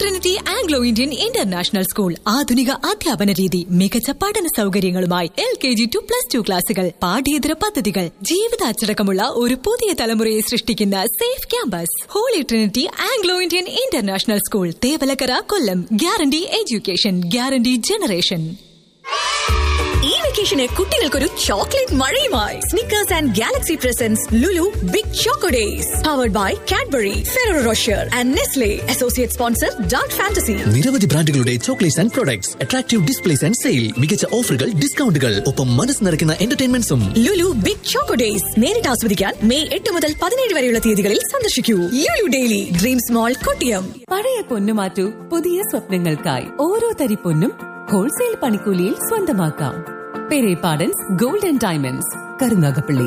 Trinity Anglo Indian international school. ആധുനിക അധ്യാപന രീതി, മികച്ച പഠന സൗകര്യങ്ങളുമായി LKG to +2 ക്ലാസുകൾ, പാഠ്യേതര പദ്ധതികൾ, ജീവിതാച്ചടക്കമുള്ള ഒരു പുതിയ തലമുറയെ സൃഷ്ടിക്കുന്ന safe campus. Holy Trinity Anglo Indian international school, Thevalakkara, കൊല്ലം. Guarantee education, guarantee generation. ഈ വെക്കേഷന് കുട്ടികൾക്കൊരു chocolate മഴയുമായി Snickers and Galaxy presence Lulu big choco days. Powered by Cadbury, ferro Rocher and Nestle. Associate sponsor dark fantasy. നിരവധി ബ്രാൻഡുകളുടെ chocolates and products, attractive displace and sale, മികച്ച ഓഫറുകൾ, ഡിസ്കൗണ്ടുകൾ, ഒപ്പം മനസ്സ് നിറയ്ക്കുന്ന എന്റർടൈൻമെന്റ്സും. Lulu big choco days നേരിട്ട് ആസ്വദിക്കാൻ മെയ് 8 മുതൽ 17 വരെയുള്ള തീയതികളിൽ സന്ദർശിക്കൂ. ലുലു ഡെയിലി, ഡ്രീംസ് മോൾ, കൊട്ടിയം. പഴയ പൊന്നു മാറ്റൂ പുതിയ സ്വപ്നങ്ങൾക്കായി. ഓരോ തരി പൊന്നും ഹോൾസെയിൽ പണിക്കൂലിയിൽ സ്വന്തമാക്കാം. Perepadans gold and diamonds, Karunagappally.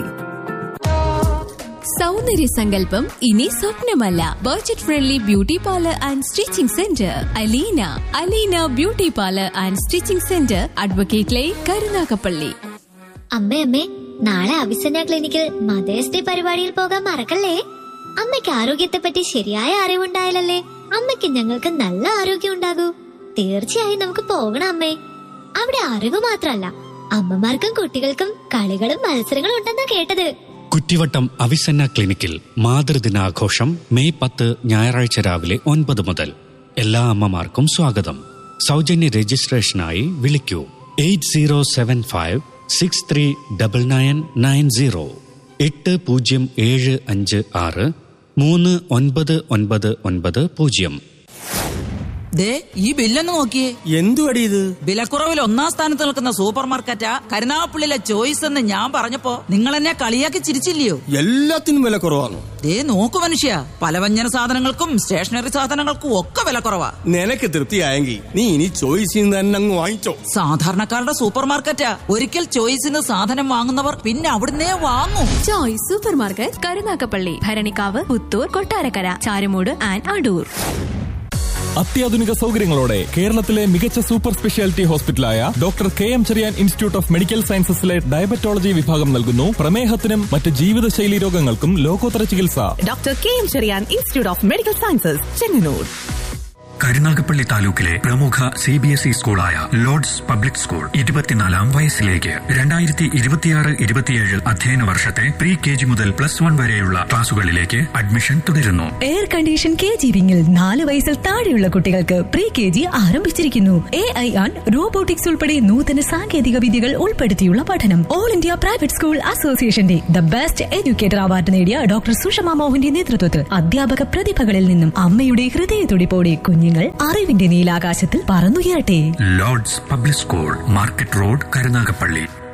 സൗന്ദര്യ സങ്കല്പം ഇനി സ്വപ്നമല്ല. Budget friendly beauty parlour and stitching centre Aleena beauty parlour and stitching centre, advocate line, Karunagappally. അമ്മേ, നാളെ അഭിസന്യ ക്ലിനിക്കിൽ മദേഴ്സ് ഡേ പരിപാടിയിൽ പോകാൻ മറക്കല്ലേ. അമ്മയ്ക്ക് ആരോഗ്യത്തെ പറ്റി ശരിയായ അറിവുണ്ടായാലല്ലേ അമ്മയ്ക്ക് ഞങ്ങൾക്ക് നല്ല ആരോഗ്യം ഉണ്ടാകൂ. തീർച്ചയായും നമുക്ക് പോകണം അമ്മേ. അവിടെ അറിവ് മാത്രല്ല, അമ്മമാർക്കും കുട്ടികൾക്കും കളികളും മത്സരങ്ങളും ഉണ്ടെന്നാ കേട്ടത്. കുറ്റിവട്ടം അവിസന്ന ക്ലിനിക്കിൽ മാതൃദിനാഘോഷം മെയ് 10 ഞായറാഴ്ച രാവിലെ 9 മുതൽ. എല്ലാ അമ്മമാർക്കും സ്വാഗതം. സൗജന്യ രജിസ്ട്രേഷനായി വിളിക്കൂ 8075639990 8075639990. ഈ ബില്ലൊന്ന് നോക്കിയേ. എന്തുവടി ഇത്? വിലക്കുറവിൽ 1ാം സ്ഥാനത്ത് നിൽക്കുന്ന സൂപ്പർ മാർക്കറ്റാ കരുനാഗപ്പള്ളിയിലെ ചോയ്സ് എന്ന് ഞാൻ പറഞ്ഞപ്പോ നിങ്ങൾ എന്നെ കളിയാക്കി ചിരിച്ചില്ലയോ? എല്ലാത്തിനും വില കുറവാണ്. നോക്കു മനുഷ്യ, പലവ്യഞ്ജന സാധനങ്ങൾക്കും സ്റ്റേഷനറി സാധനങ്ങൾക്കും ഒക്കെ വില കുറവാ. നിനക്ക് തൃപ്തിയായെങ്കിൽ നീ ഇനി ചോയ്സിൽ തന്നെ അങ്ങ് വാങ്ങിച്ചോ. സാധാരണക്കാരുടെ സൂപ്പർ മാർക്കറ്റാ. ഒരിക്കൽ ചോയ്സിന്ന് സാധനം വാങ്ങുന്നവർ പിന്നെ അവിടുന്നേ വാങ്ങും. Choice super market, Karunagappally, Bharanikkavu, Puthur, Kottarakkara, Charummood and Adoor. അത്യാധുനിക സൗകര്യങ്ങളോടെ കേരളത്തിലെ മികച്ച super speciality ഹോസ്പിറ്റലായ doctor KM Cherian institute of medical സയൻസസിലെ diabetology വിഭാഗം നൽകുന്നു പ്രമേഹത്തിനും മറ്റ് ജീവിതശൈലി രോഗങ്ങൾക്കും ലോകോത്തര ചികിത്സ. Doctor KM Cherian institute of medical sciences, Chengannur. Karunagappally താലൂക്കിലെ പ്രമുഖ CBSE സ്കൂളായ ലോർഡ്സ് പബ്ലിക് സ്കൂൾ 24ാം വയസ്സിലേക്ക് 2026-27 അധ്യയന വർഷത്തെ പ്രീ KG മുതൽ +1 വരെയുള്ള ക്ലാസുകളിലേക്ക് അഡ്മിഷൻ തുടരുന്നു. എയർ കണ്ടീഷൻ KG വിങ്ങിൽ 4 വയസ്സിൽ താഴെയുള്ള കുട്ടികൾക്ക് പ്രീ KG ആരംഭിച്ചിരിക്കുന്നു. AI ആൻഡ് റോബോട്ടിക്സ് ഉൾപ്പെടെ നൂതന സാങ്കേതിക വിദ്യകൾ ഉൾപ്പെടുത്തിയുള്ള പഠനം. ഓൾ ഇന്ത്യ പ്രൈവറ്റ് സ്കൂൾ അസോസിയേഷന്റെ ദ ബെസ്റ്റ് എഡ്യൂക്കേറ്റർ അവാർഡ് നേടിയ ഡോക്ടർ സുഷമ മോഹന്റെ നേതൃത്വത്തിൽ അധ്യാപക പ്രതിഭകളിൽ നിന്നും അമ്മയുടെ ഹൃദയത്തുടിപ്പോടെ കുഞ്ഞുങ്ങൾ അറിവിന്റെ നീലാകാശത്തിൽ പറന്നുയരട്ടെ. Lord's public school, market road, Karunagappally.